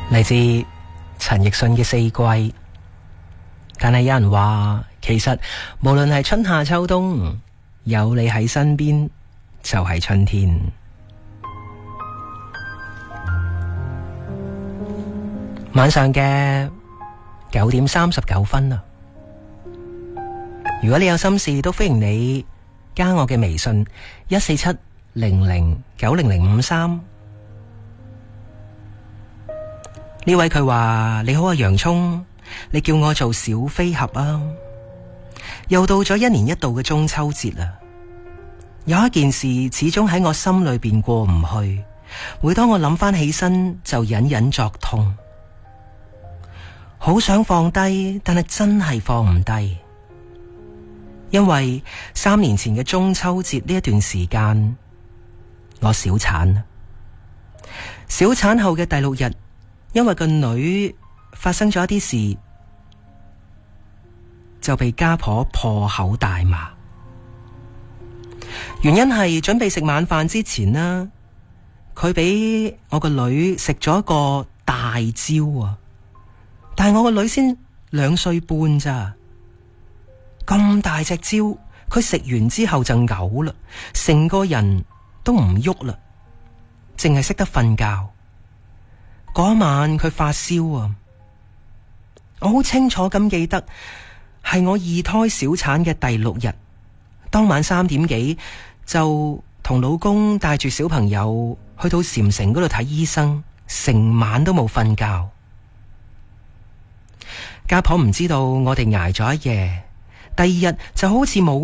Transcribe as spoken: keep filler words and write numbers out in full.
嚟自陳奕迅嘅四季。但係有人話，其實無論係春夏秋冬，有你喺身邊就係春天。晚上嘅九點三十九分啦。如果你有心事，都歡迎你加我嘅微信一四七零零九零零五三。呢位佢話：你好啊，洋蔥，你叫我做小飛俠啊！又到咗一年一度嘅中秋節啦，有一件事始終喺我心裏邊過唔去，每當我諗翻起身就隱隱作痛，好想放低，但係真係放唔低，因為三年前嘅中秋節呢一段時間，我小產啦。小產後嘅第六日，因為個女發生咗一啲事，就被家婆破口大罵。原因係準備食晚飯之前啦，佢俾我個女食咗一個大蕉啊！但係我個女先兩歲半咋，咁大隻蕉，佢食完之後就嘔啦，成個人都唔喐啦，淨係識得瞓覺。嗰晚佢發燒啊，我好清楚咁記得係我二胎小產嘅第六日，當晚三點幾就同老公帶住小朋友去到禪城嗰度睇醫生，成晚都冇瞓覺。家婆唔知道我哋挨咗一夜，第二日就好似冇